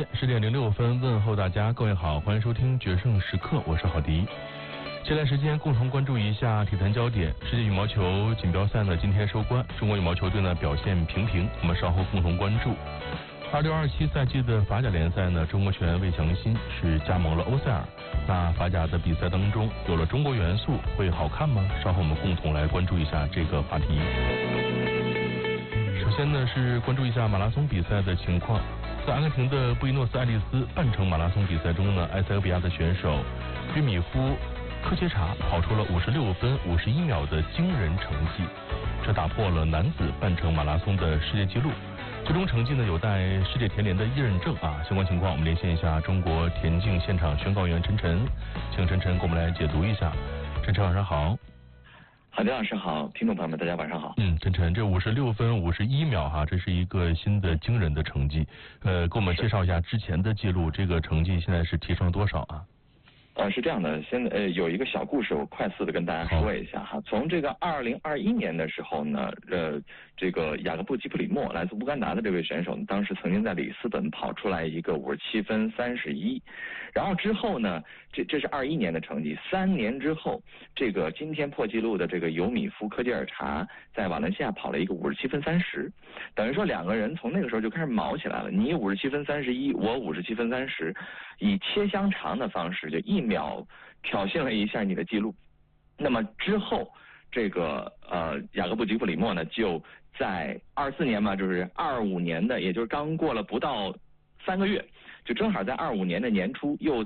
间10:06，问候大家，各位好，欢迎收听决胜时刻，我是郝迪。接下来时间共同关注一下体坛焦点。世界羽毛球锦标赛呢今天收官，中国羽毛球队呢表现平平，我们稍后共同关注。26-27赛季的法甲联赛呢，中国球员魏强新是加盟了欧塞尔。那法甲的比赛当中有了中国元素，会好看吗？稍后我们共同来关注一下这个话题。首先呢是关注一下马拉松比赛的情况。在阿根廷的布宜诺斯艾利斯半程马拉松比赛中呢，埃塞俄比亚的选手约米夫科切查跑出了56分51秒的惊人成绩，这打破了男子半程马拉松的世界纪录。最终成绩呢有待世界田联的认证啊。相关情况我们连线一下中国田径现场宣告员陈晨，请陈晨给我们来解读一下。陈晨晚上好。 郝迪老师好，听众朋友们大家晚上好。 陈晨，这56分51秒哈，这是一个新的惊人的成绩。给我们介绍一下之前的记录，这个成绩现在是提升了多少啊？ 是这样的，有一个小故事，我快速的跟大家说一下哈。从这个2021年的时候呢，这个雅各布吉普里莫来自乌干达的这位选手，当时曾经在里斯本跑出来一个57分31，然后之后呢，这是21年的成绩，3年之后，这个今天破纪录的这个尤米夫科杰尔查在瓦伦西亚跑了一个57分30，等于说两个人从那个时候就开始卯起来了，你57分31，我57分30，以切香肠的方式就1秒挑衅了一下你的记录。那么之后这个雅各布吉普里莫呢，就在24年嘛，就是25年的，也就是刚过了不到3个月，就正好在25年的年初又